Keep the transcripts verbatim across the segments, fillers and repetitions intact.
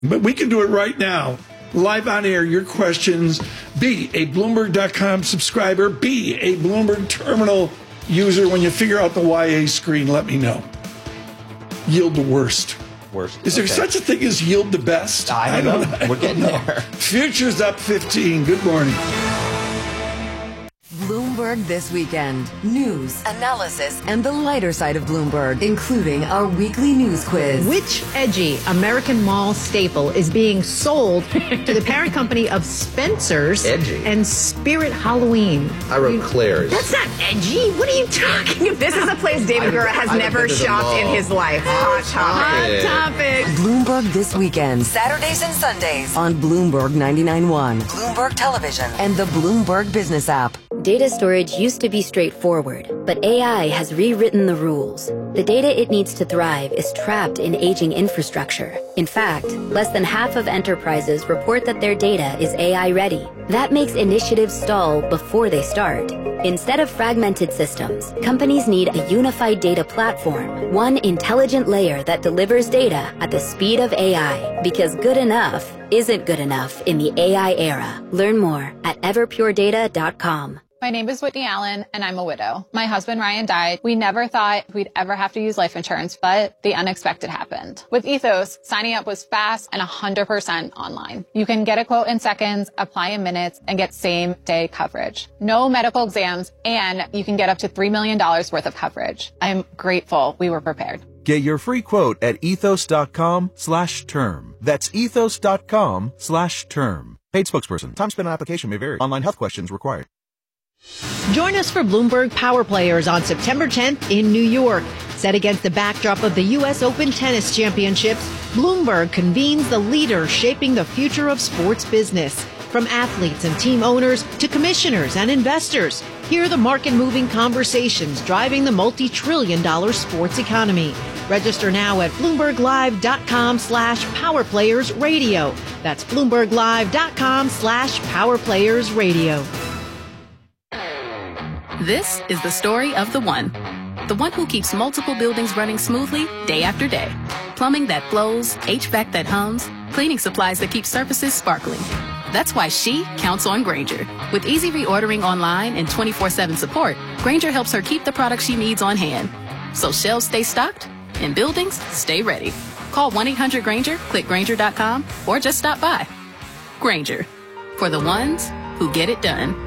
But we can do it right now. Live on air, your questions. Be a Bloomberg dot com subscriber. Be a Bloomberg Terminal user. When you figure out the Y A screen, let me know. Yield the worst. Worst. Is there okay. such a thing as yield the best? I don't, I don't know. We're getting know. there. Futures up fifteen. Good morning. Bloomberg This Weekend. News, analysis, and the lighter side of Bloomberg, including our weekly news quiz. Which edgy American mall staple is being sold to the parent company of Spencer's edgy. and Spirit Halloween? I wrote you, Claire's. That's not edgy. What are you talking about? This is a place David Gura has never shopped in his life. Hot topic. Hot topic. Bloomberg This Weekend. Saturdays and Sundays on Bloomberg ninety-nine point one, Bloomberg Television, and the Bloomberg Business app. Data storage used to be straightforward, but A I has rewritten the rules. The data it needs to thrive is trapped in aging infrastructure. In fact, less than half of enterprises report that their data is A I ready. That makes initiatives stall before they start. Instead of fragmented systems, companies need a unified data platform, one intelligent layer that delivers data at the speed of A I, because good enough isn't good enough in the A I era. Learn more at everpure data dot com. My name is Whitney Allen, and I'm a widow. My husband, Ryan, died. We never thought we'd ever have to use life insurance, but the unexpected happened. With Ethos, signing up was fast and one hundred percent online. You can get a quote in seconds, apply in minutes, and get same-day coverage. No medical exams, and you can get up to three million dollars worth of coverage. I'm grateful we were prepared. Get your free quote at ethos.com slash term. That's ethos.com slash term. Paid spokesperson. Time spent on application may vary. Online health questions required. Join us for Bloomberg Power Players on September tenth in New York. Set against the backdrop of the U S Open Tennis Championships, Bloomberg convenes the leaders shaping the future of sports business. From athletes and team owners to commissioners and investors, hear the market-moving conversations driving the multi-trillion dollar sports economy. Register now at bloomberglive.com slash powerplayersradio. That's bloomberglive.com slash powerplayersradio. This is the story of the one. The one who keeps multiple buildings running smoothly day after day. Plumbing that flows, H V A C that hums, cleaning supplies that keep surfaces sparkling. That's why she counts on Grainger. With easy reordering online and twenty-four seven support, Grainger helps her keep the products she needs on hand. So shelves stay stocked and buildings stay ready. Call one eight hundred Grainger, click Grainger dot com, or just stop by. Grainger, for the ones who get it done.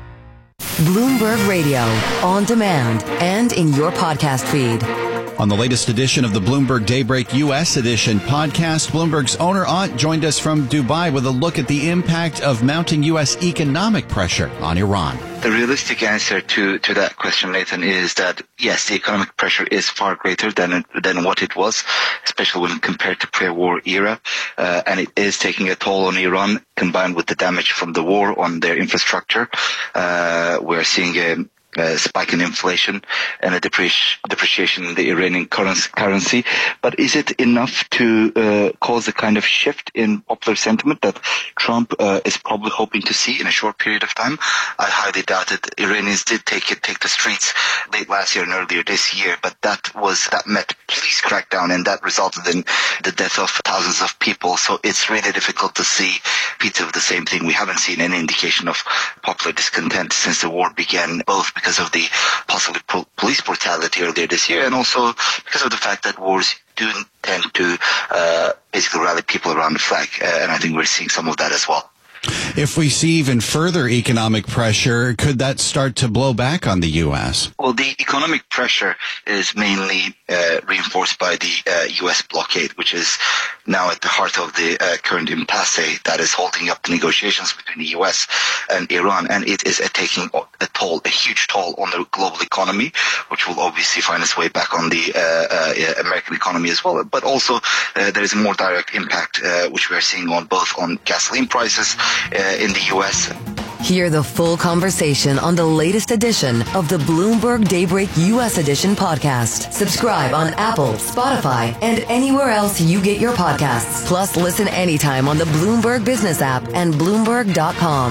Bloomberg Radio, on demand and in your podcast feed. On the latest edition of the Bloomberg Daybreak U S Edition podcast, Bloomberg's Oner Ott joined us from Dubai with a look at the impact of mounting U S economic pressure on Iran. The realistic answer to, to that question, Nathan, is that, yes, the economic pressure is far greater than than what it was, especially when compared to pre-war era, uh, and it is taking a toll on Iran, combined with the damage from the war on their infrastructure. Uh, we're seeing a Uh, spike in inflation and a depreci- depreciation in the Iranian currency. But is it enough to uh, cause a kind of shift in popular sentiment that Trump uh, is probably hoping to see in a short period of time? I highly doubt it. Iranians did take it, take the streets late last year and earlier this year, but that was that met police crackdown, and that resulted in the death of thousands of people. So it's really difficult to see repeats of the same thing. We haven't seen any indication of popular discontent since the war began, both because of the possible po- police brutality earlier this year, and also because of the fact that wars do tend to uh, basically rally people around the flag, uh, and I think we're seeing some of that as well. If we see even further economic pressure, could that start to blow back on the U S? Well, the economic pressure is mainly uh, reinforced by the uh, U S blockade, which is now at the heart of the uh, current impasse that is holding up the negotiations between the U S and Iran, and it is uh, taking a toll, a huge toll on the global economy, which will obviously find its way back on the uh, uh, American economy as well. But also uh, there is a more direct impact, uh, which we are seeing on both on gasoline prices uh, in the U S. Hear the full conversation on the latest edition of the Bloomberg Daybreak U S Edition podcast. Subscribe on Apple, Spotify, and anywhere else you get your podcasts. Plus, listen anytime on the Bloomberg Business app and Bloomberg dot com.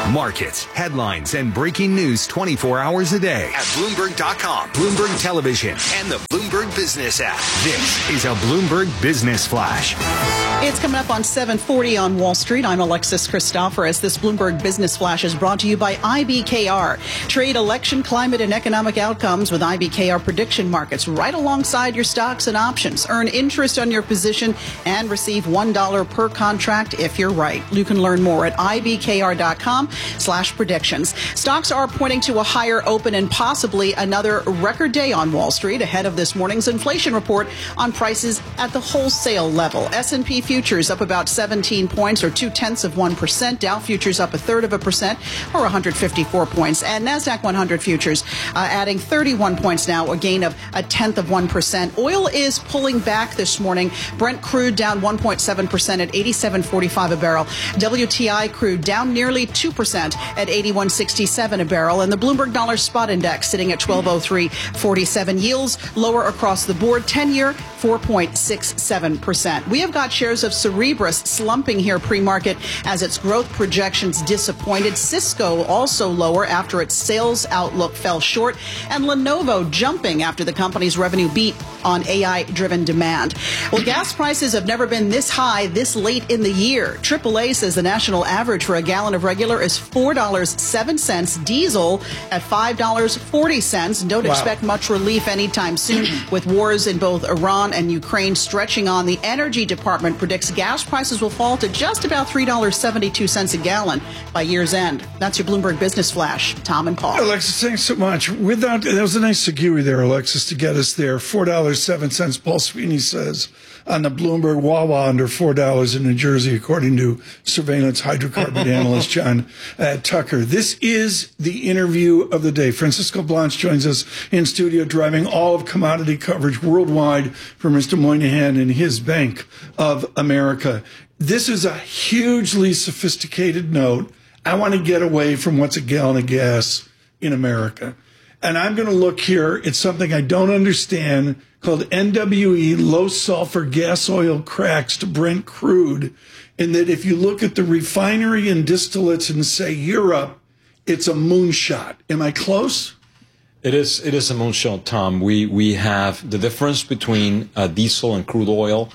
Markets, headlines, and breaking news twenty-four hours a day at Bloomberg dot com, Bloomberg Television, and the Bloomberg Business app. This is a Bloomberg Business Flash. It's coming up on seven forty on Wall Street. I'm Alexis Christoforous. This Bloomberg Business Flash is brought to you by I B K R. Trade election, climate, and economic outcomes with I B K R prediction markets right alongside your stocks and options. Earn interest on your position and receive one dollar per contract if you're right. You can learn more at I B K R dot com slash predictions. Stocks are pointing to a higher open and possibly another record day on Wall Street ahead of this morning's inflation report on prices at the wholesale level. S and P futures up about seventeen points or two-tenths of one percent. Dow futures up a third of a percent or one hundred fifty-four points. And NASDAQ one hundred futures uh, adding thirty-one points now, a gain of a tenth of one percent. Oil is pulling back this morning. Brent crude down one point seven percent at eighty-seven forty-five a barrel. W T I crude down nearly two percent at eighty-one sixty-seven a barrel. And the Bloomberg Dollar Spot Index sitting at twelve oh three forty-seven. Yields lower across the board. ten-year, four point six seven percent. We have got shares of Cerebras slumping here pre-market as its growth projections disappointed. Cisco also lower after its sales outlook fell short. And Lenovo jumping after the company's revenue beat on A I-driven demand. Well, gas prices have never been this high this late in the year. triple A says the national average for a gallon of regular is four dollars and seven cents. Diesel at five dollars and forty cents. Don't wow. expect much relief anytime soon with wars in both Iran and Ukraine stretching on. The Energy Department predicts gas prices will fall to just about three dollars and seventy-two cents a gallon by year's end. That's your Bloomberg Business Flash. Tom and Paul. Alexis, thanks so much. Without that was a nice segue there, Alexis, to get us there. four dollars and seven cents, Paul Sweeney says, on the Bloomberg Wawa under four dollars in New Jersey, according to surveillance hydrocarbon analyst John uh, Tucker. This is the interview of the day. Francisco Blanch joins us in studio, driving all of commodity coverage worldwide for Mister Moynihan and his Bank of America. This is a hugely sophisticated note. I want to get away from what's a gallon of gas in America. And I'm going to look here at something I don't understand called N W E, low sulfur gas oil cracks to Brent crude. And that if you look at the refinery and distillates and say Europe, it's a moonshot. Am I close? It is. It is a moonshot, Tom. We we have the difference between uh, diesel and crude oil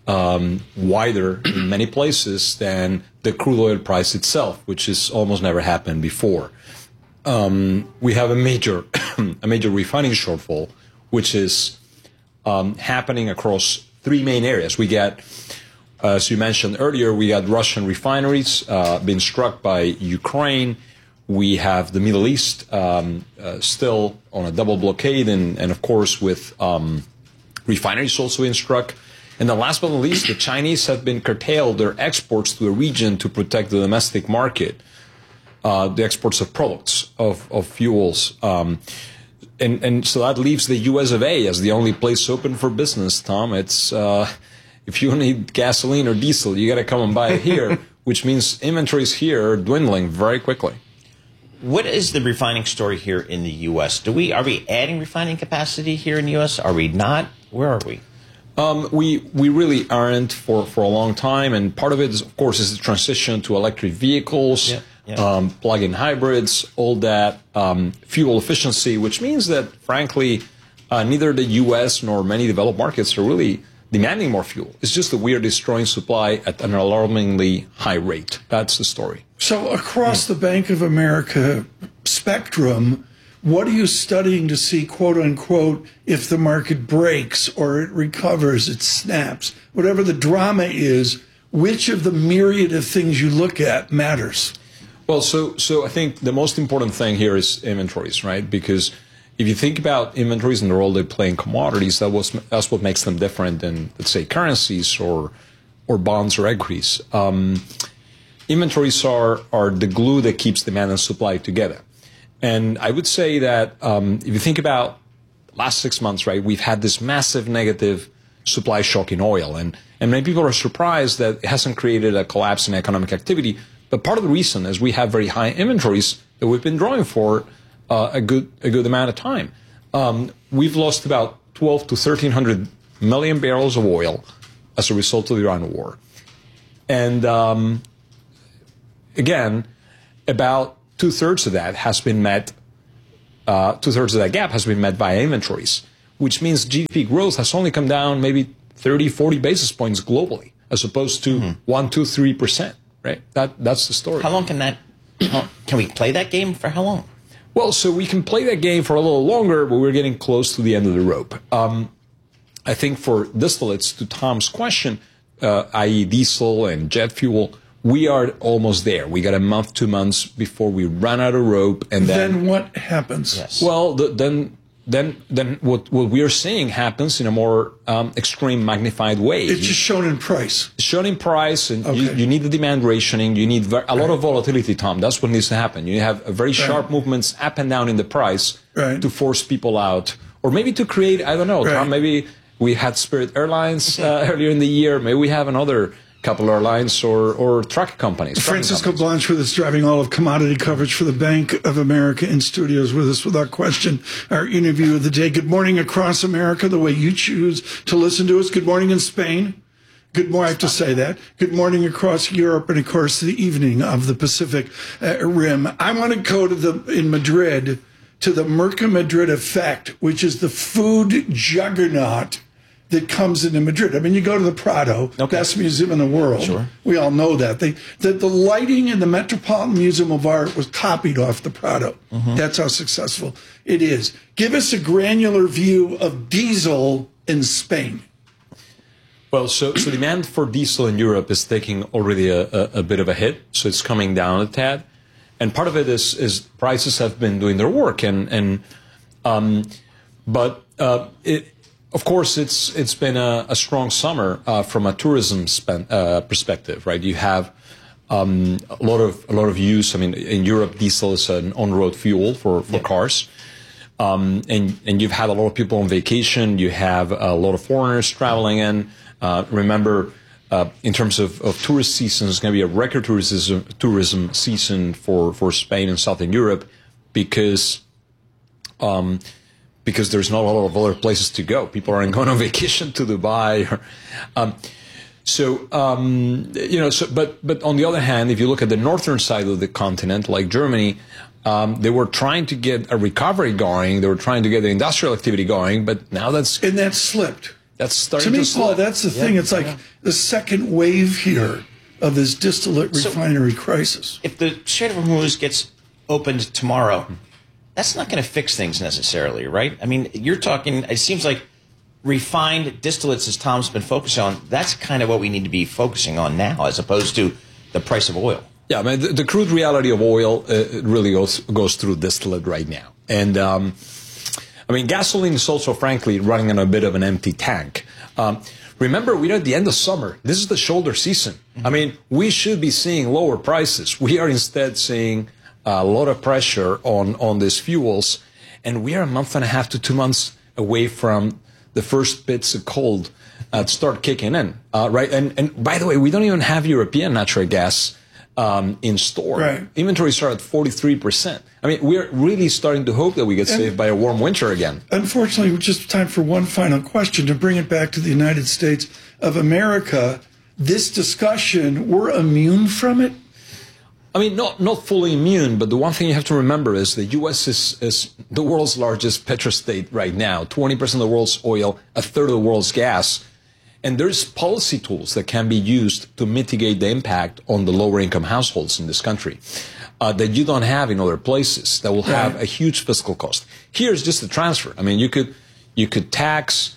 um, wider in many places than the crude oil price itself, which has almost never happened before. Um, we have a major a major refining shortfall, which is um, happening across three main areas. We get, as you mentioned earlier, we got Russian refineries uh, being struck by Ukraine. We have the Middle East um, uh, still on a double blockade, and, and of course with um, refineries also being struck. And then last but not least, the Chinese have been curtailed their exports to the region to protect the domestic market. Uh, the exports of products, of, of fuels. Um, and, and so that leaves the U S of A as the only place open for business, Tom. It's, uh, if you need gasoline or diesel, you got to come and buy it here, which means inventories here are dwindling very quickly. What is the refining story here in the U S? Do we, are we adding refining capacity here in the U S? Are we not? Where are we? Um, we we really aren't for, for a long time. And part of it, is, of course, is the transition to electric vehicles. Yeah. Yeah. Um, plug-in hybrids, all that, um, fuel efficiency, which means that, frankly, uh, neither the U S nor many developed markets are really demanding more fuel. It's just that we are destroying supply at an alarmingly high rate. That's the story. So across yeah. the Bank of America spectrum, what are you studying to see, quote unquote, if the market breaks or it recovers, it snaps, whatever the drama is, which of the myriad of things you look at matters? Well, so so I think the most important thing here is inventories, right? Because if you think about inventories and the role they play in commodities, that was that's what makes them different than, let's say, currencies or or bonds or equities. Um, inventories are are the glue that keeps demand and supply together. And I would say that um, if you think about last six months, right, we've had this massive negative supply shock in oil, and and many people are surprised that it hasn't created a collapse in economic activity. But part of the reason is we have very high inventories that we've been drawing for uh, a good a good amount of time. Um, we've lost about twelve to thirteen hundred million barrels of oil as a result of the Iran war. And um, again, about two thirds of that has been met. Uh, two thirds of that gap has been met via inventories, which means G D P growth has only come down maybe thirty, forty basis points globally, as opposed to mm-hmm. one, two, three percent. Right? That that's the story. How long can that? How, can we play that game for how long? Well, so we can play that game for a little longer, but we're getting close to the end of the rope. Um, I think for distillates, to Tom's question, uh, that is, diesel and jet fuel, we are almost there. We got a month, two months before we run out of rope, and then, then what happens? Yes. Well, the, then. Then, then what, what we are seeing happens in a more um, extreme, magnified way. It's just shown in price. Shown in price, and okay. you, you need the demand rationing. You need ver- a lot right. of volatility, Tom. That's what needs to happen. You have very sharp right. movements up and down in the price right. to force people out, or maybe to create. I don't know, right. Tom. Maybe we had Spirit Airlines uh, earlier in the year. Maybe we have another couple airlines or, or truck companies. Francisco Blanchard is driving all of commodity coverage for the Bank of America in studios with us without question. Our interview of the day. Good morning across America, the way you choose to listen to us. Good morning in Spain. Good morning, I have to say that. Good morning across Europe and, of course, the evening of the Pacific uh, Rim. I want to go to the, in Madrid, to the Mercamadrid effect, which is the food juggernaut that comes into Madrid. I mean, you go to the Prado, okay. best museum in the world. Sure. We all know that. They, the, the lighting in the Metropolitan Museum of Art was copied off the Prado. Mm-hmm. That's how successful it is. Give us a granular view of diesel in Spain. Well, so, so demand for diesel in Europe is taking already a, a, a bit of a hit. So it's coming down a tad. And part of it is, is prices have been doing their work. And, and um, but uh, it, of course, it's it's been a, a strong summer uh, from a tourism spend, uh, perspective, right? You have um, a lot of a lot of use. I mean, in Europe, diesel is an on-road fuel for, for yeah. cars, um, and and you've had a lot of people on vacation. You have a lot of foreigners traveling in. Uh, remember, uh, in terms of, of tourist season, it's going to be a record tourism tourism season for, for Spain and Southern Europe because. Um, because there's not a lot of other places to go. People aren't going on vacation to Dubai. Or, um, so, um, you know, so, but, but on the other hand, if you look at the northern side of the continent, like Germany, um, they were trying to get a recovery going. They were trying to get the industrial activity going, but now that's... And that's slipped. That's starting to, me, to slip. Paul, that's the yeah, thing. It's like yeah. the second wave here of this distillate refinery so crisis. If the Strait of Hormuz gets opened tomorrow... That's not going to fix things necessarily, right? I mean, you're talking, it seems like refined distillates, as Tom's been focusing on, that's kind of what we need to be focusing on now, as opposed to the price of oil. Yeah, I mean, the, the crude reality of oil uh, really goes, goes through distillate right now. And, um, I mean, gasoline is also, frankly, running on a bit of an empty tank. Um, remember, we're at the end of summer. This is the shoulder season. Mm-hmm. I mean, we should be seeing lower prices. We are instead seeing... a lot of pressure on, on these fuels, and we are a month and a half to two months away from the first bits of cold uh, to start kicking in, uh, right? And, and by the way, we don't even have European natural gas um, in store. Right. Inventories are at forty-three percent. I mean, we're really starting to hope that we get and saved by a warm winter again. Unfortunately, just time for one final question to bring it back to the United States of America. This discussion, we're immune from it? I mean, not not fully immune, but the one thing you have to remember is the U S is, is the world's largest petrostate right now, twenty percent of the world's oil, a third of the world's gas. And there's policy tools that can be used to mitigate the impact on the lower income households in this country uh, that you don't have in other places that will have right. a huge fiscal cost. Here's just the transfer. I mean, you could you could tax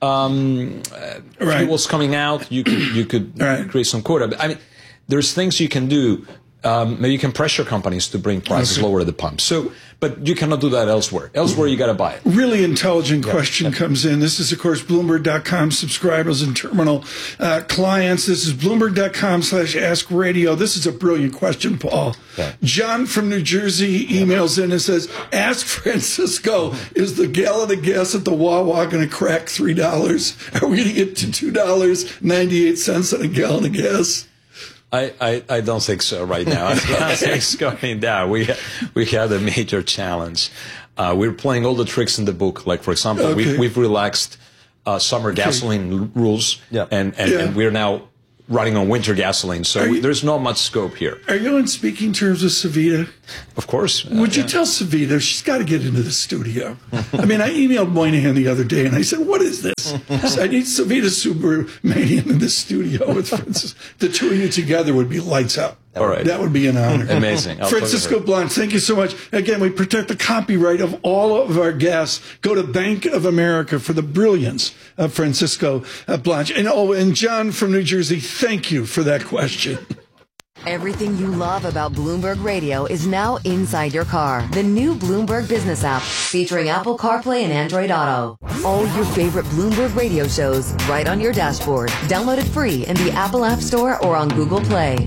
um, uh, right. fuels coming out. You could you could right. create some quota. I mean, there's things you can do. Um, maybe you can pressure companies to bring prices okay. lower at the pump. So, but you cannot do that elsewhere. Elsewhere, you got to buy it. Really intelligent yep. question yep. comes in. This is, of course, Bloomberg dot com subscribers and terminal uh, clients. This is Bloomberg dot com slash Ask Radio. This is a brilliant question, Paul. Okay. John from New Jersey emails yep. in and says, ask Francisco, is the gallon of gas at the Wawa going to crack three dollars? Are we going to get to two dollars and ninety-eight cents on a gallon of gas? I, I, I don't think so right now. I think it's going down. We we had a major challenge. Uh, we're playing all the tricks in the book. Like, for example, okay. we, we've relaxed uh, summer gasoline okay. rules, yeah. and, and, yeah. and we're now running on winter gasoline. So you, there's not much scope here. Are you on speaking terms with Savita? Of course. Uh, Would you yeah. tell Savita she's got to get into the studio? I mean, I emailed Moynihan the other day and I said, what is this? I said, I need Savita Subramanian in the studio with Francis. The two of you together would be lights out. All right. That would be an honor. Amazing. I'll Francisco Blanch, thank you so much. Again, we protect the copyright of all of our guests. Go to Bank of America for the brilliance of Francisco Blanch. And oh, and John from New Jersey, thank you for that question. Everything you love about Bloomberg Radio is now inside your car. The new Bloomberg Business app featuring Apple CarPlay and Android Auto. All your favorite Bloomberg Radio shows right on your dashboard. Download it free in the Apple App Store or on Google Play.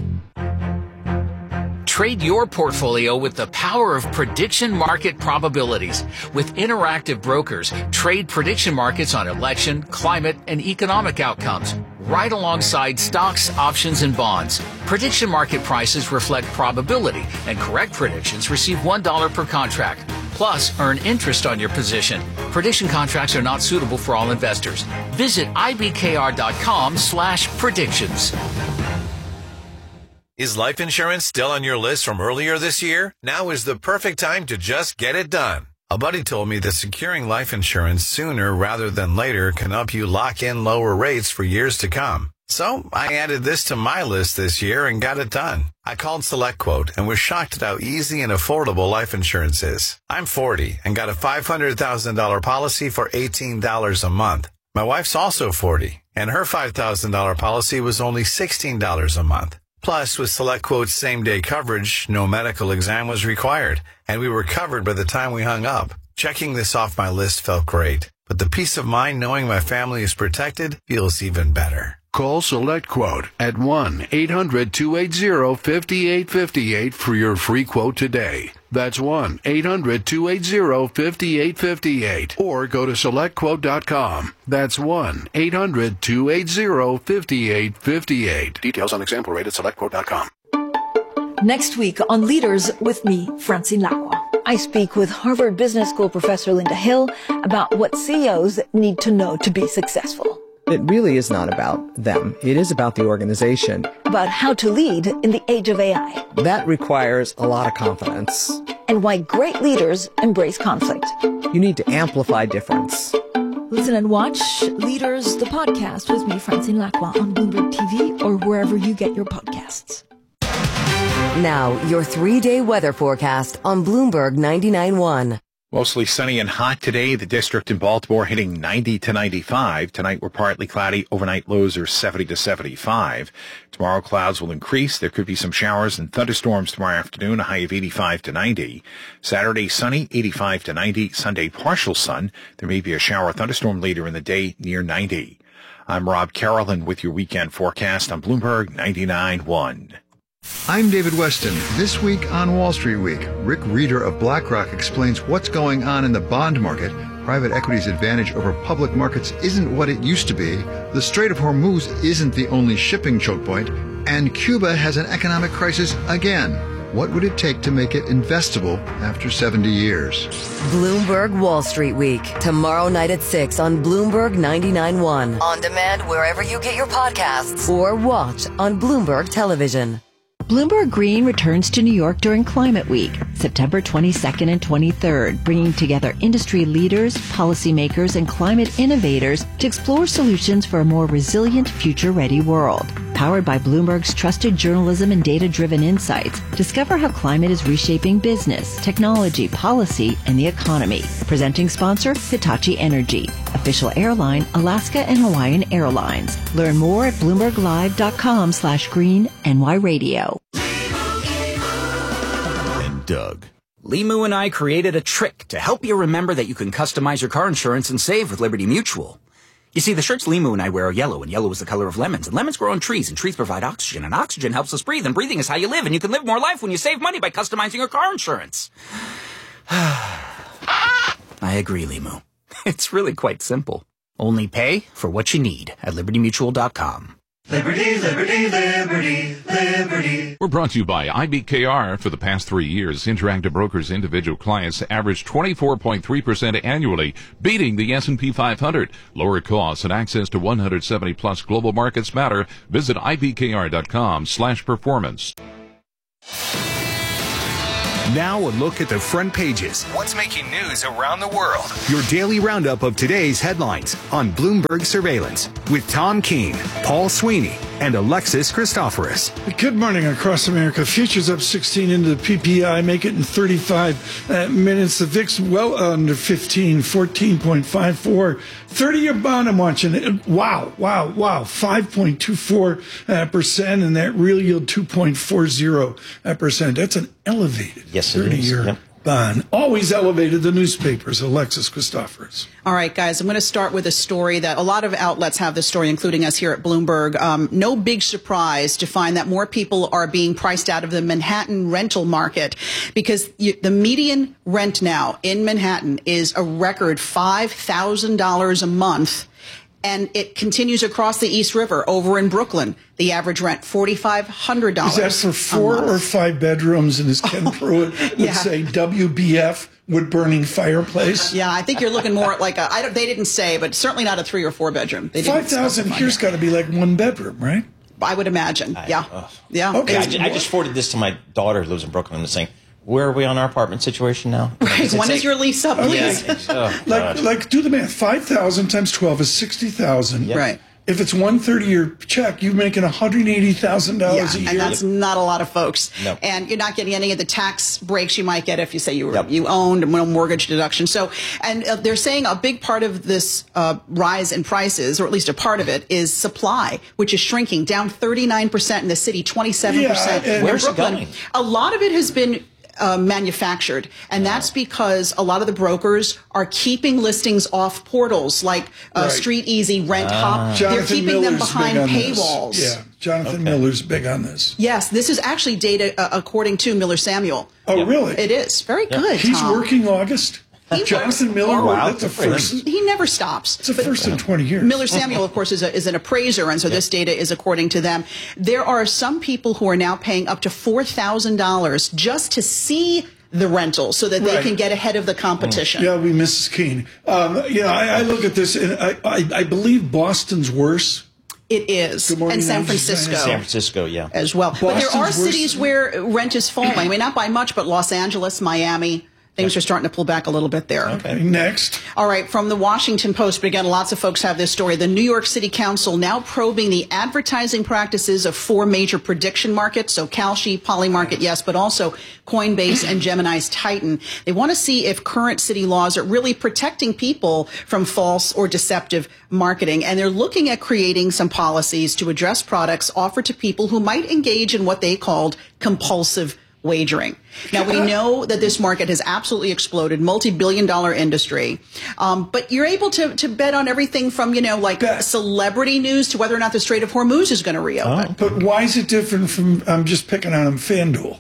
Trade your portfolio with the power of prediction market probabilities. With Interactive Brokers, trade prediction markets on election, climate, and economic outcomes, right alongside stocks, options, and bonds. Prediction market prices reflect probability, and correct predictions receive one dollar per contract. Plus, earn interest on your position. Prediction contracts are not suitable for all investors. Visit ibkr.com slash predictions. Is life insurance still on your list from earlier this year? Now is the perfect time to just get it done. A buddy told me that securing life insurance sooner rather than later can help you lock in lower rates for years to come. So I added this to my list this year and got it done. I called SelectQuote and was shocked at how easy and affordable life insurance is. I'm forty and got a five hundred thousand dollars policy for eighteen dollars a month. My wife's also forty and her five thousand dollars policy was only sixteen dollars a month. Plus, with SelectQuote's same-day coverage, no medical exam was required, and we were covered by the time we hung up. Checking this off my list felt great, but the peace of mind knowing my family is protected feels even better. Call SelectQuote at one eight hundred two eight zero five eight five eight for your free quote today. That's one eight hundred two eight zero five eight five eight. Or go to select quote dot com. That's one eight hundred two eight zero five eight five eight. Details on example rate at select quote dot com. Next week on Leaders with me, Francine Lacqua. I speak with Harvard Business School professor Linda Hill about what C E Os need to know to be successful. It really is not about them. It is about the organization. About how to lead in the age of A I. That requires a lot of confidence. And why great leaders embrace conflict. You need to amplify difference. Listen and watch Leaders, the podcast with me, Francine Lacqua, on Bloomberg T V or wherever you get your podcasts. Now, your three-day weather forecast on Bloomberg ninety-nine point one. Mostly sunny and hot today. The district in Baltimore hitting ninety to ninety-five. Tonight we're partly cloudy. Overnight lows are seventy to seventy-five. Tomorrow clouds will increase. There could be some showers and thunderstorms tomorrow afternoon. A high of eighty-five to ninety. Saturday sunny, eighty-five to ninety. Sunday partial sun. There may be a shower or thunderstorm later in the day near ninety. I'm Rob Carolyn with your weekend forecast on Bloomberg ninety-nine point one. I'm David Weston. This week on Wall Street Week, Rick Reeder of BlackRock explains what's going on in the bond market. Private equity's advantage over public markets isn't what it used to be. The Strait of Hormuz isn't the only shipping choke point. And Cuba has an economic crisis again. What would it take to make it investable after seventy years? Bloomberg Wall Street Week, tomorrow night at six on Bloomberg ninety-nine point one. On demand wherever you get your podcasts or watch on Bloomberg Television. Bloomberg Green returns to New York during Climate Week, September twenty-second and twenty-third, bringing together industry leaders, policymakers, and climate innovators to explore solutions for a more resilient, future-ready world. Powered by Bloomberg's trusted journalism and data-driven insights, discover how climate is reshaping business, technology, policy, and the economy. Presenting sponsor, Hitachi Energy. Official airline, Alaska and Hawaiian Airlines. Learn more at bloomberglive.com slash green NY radio. And Doug. Limu and I created a trick to help you remember that you can customize your car insurance and save with Liberty Mutual. You see, the shirts Limu and I wear are yellow, and yellow is the color of lemons, and lemons grow on trees, and trees provide oxygen, and oxygen helps us breathe, and breathing is how you live, and you can live more life when you save money by customizing your car insurance. I agree, Limu. It's really quite simple. Only pay for what you need at liberty mutual dot com. Liberty, liberty, liberty, liberty. We're brought to you by I B K R. For the past three years, Interactive Brokers' individual clients averaged twenty-four point three percent annually, beating the S and P five hundred. Lower costs and access to one hundred seventy plus global markets matter. Visit ibkr.com slash performance. Now a look at the front pages. What's making news around the world? Your daily roundup of today's headlines on Bloomberg Surveillance with Tom Keene, Paul Sweeney, and Alexis Christoforous. Good morning across America. Futures up sixteen into the P P I, make it in thirty-five uh, minutes. The V I X well under fifteen, fourteen point five four. thirty-year bond I'm watching. It, wow, wow, wow. five point two four percent, and that real yield two point four zero percent. That's an elevated yes, it is. thirty-year Yep. bond. Always elevated the newspapers. Alexis Christoforous. All right, guys, I'm going to start with a story that a lot of outlets have this story, including us here at Bloomberg. Um, no big surprise to find that more people are being priced out of the Manhattan rental market because you, the median rent now in Manhattan is a record five thousand dollars a month. And it continues across the East River. Over in Brooklyn, the average rent, four thousand five hundred dollars. Is that for four or five bedrooms? And as Ken Pruitt would yeah. say, W B F, wood burning fireplace? Yeah, I think you're looking more at like a, I don't, they didn't say, but certainly not a three or four bedroom. five thousand here's got to be like one bedroom, right? I would imagine. I, yeah. Uh, yeah. Okay. I, ju- I just forwarded this to my daughter who lives in Brooklyn and saying, where are we on our apartment situation now? Right. When is your lease up, please? Yeah, oh, like, like, do the math. five thousand times twelve is sixty thousand. Yep. Right. If it's one thirty-year check, you're making one hundred eighty thousand dollars yeah, a year. And that's not a lot of folks. No. And you're not getting any of the tax breaks you might get if you say you were, yep. you owned no mortgage deduction. So, and uh, they're saying a big part of this uh, rise in prices, or at least a part of it, is supply, which is shrinking, down thirty-nine percent in the city, twenty-seven percent yeah, in where's Brooklyn. it going? A lot of it has been Uh, manufactured, and that's because a lot of the brokers are keeping listings off portals like uh, right. Street Easy, Rent Ah. Hop. They're Jonathan keeping them Miller's behind big on paywalls. This. Yeah, Jonathan Okay. Miller's big on this. Yes, this is actually data uh, according to Miller Samuel. Oh, really? It is very good. He's Tom. working August. He Jonathan works- Miller, Oh, wow. that's a first. He never stops. It's a first in twenty years. Miller Samuel, of course, is, a, is an appraiser, and so this data is according to them. There are some people who are now paying up to four thousand dollars just to see the rental so that they Right. can get ahead of the competition. Yeah, we Missus Keene. Um, you know, I, I look at this, and I, I, I believe Boston's worse. It is. Good morning, And San Nancy. Francisco. San Francisco, yeah. As well. But there are Boston's worse cities than- where rent is falling. I mean, not by much, but Los Angeles, Miami, things are starting to pull back a little bit there. Okay, next. All right, from the Washington Post, but again, lots of folks have this story. The New York City Council now probing the advertising practices of four major prediction markets, so Kalshi, Polymarket, yes, but also Coinbase and Gemini's Titan. They want to see if current city laws are really protecting people from false or deceptive marketing, and they're looking at creating some policies to address products offered to people who might engage in what they called compulsive wagering. Now, we know that this market has absolutely exploded, multi-billion dollar industry. Um, but you're able to, to bet on everything from, you know, like bet. celebrity news to whether or not the Strait of Hormuz is going to reopen. Oh. But why is it different from, I'm just picking on him, FanDuel?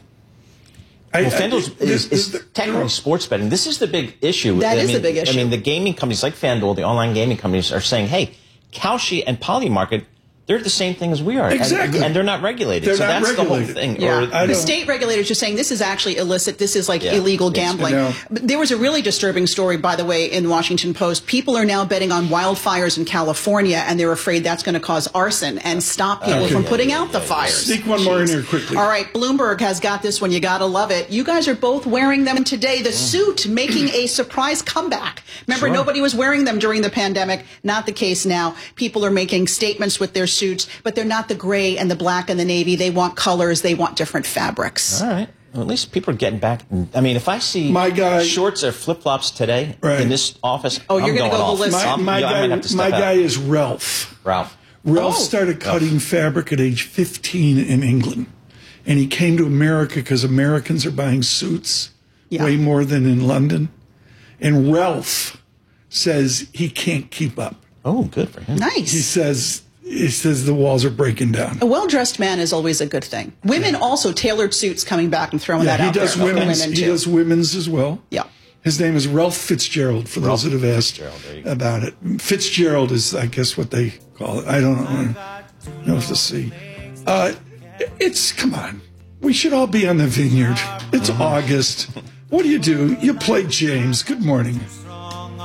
Well, I, FanDuel I, is, this, is this, technically sports betting. This is the big issue. That I is mean, the big issue. I mean, the gaming companies like FanDuel, the online gaming companies, are saying, hey, Kalshi and Polymarket, they're the same thing as we are. Exactly. And, and they're not regulated. They're so not that's regulated. the whole thing. Yeah. Or, The state regulators are saying this is actually illicit. This is like Yeah. illegal Yes. gambling. I know. But there was a really disturbing story, by the way, in the Washington Post. People are now betting on wildfires in California, and they're afraid that's going to cause arson and stop people Okay. from putting out the fires. Sneak one more in here quickly. All right, Bloomberg has got this one. You got to love it. You guys are both wearing them today. The suit making a surprise comeback. Remember, Sure. nobody was wearing them during the pandemic. Not the case now. People are making statements with their suits, but they're not the gray and the black and the navy. They want colors. They want different fabrics. All right. Well, at least people are getting back. I mean, if I see My guy- shorts or flip flops today Right. in this office, Oh, you're I'm gonna going go off. ballistic. my, I'm- my yeah, I guy, might have to step my out. guy is Ralph. Ralph. Ralph Oh. started cutting fabric at age fifteen in England. And he came to America because Americans are buying suits Yeah. way more than in London. And Ralph says he can't keep up. Oh, good for him. Nice. He says he says the walls are breaking down. A well-dressed man is always a good thing. Women also tailored suits coming back and throwing Yeah, that he out does there. women's. Women He too. does women's as well. Yeah. His name is Ralph Fitzgerald. For those that have asked Fitzgerald, there you go. about it, Fitzgerald is, I guess, what they call it. I don't know. You'll have to see. Uh, it's, come on. We should all be on the vineyard. It's August. What do you do? You play James. Good morning.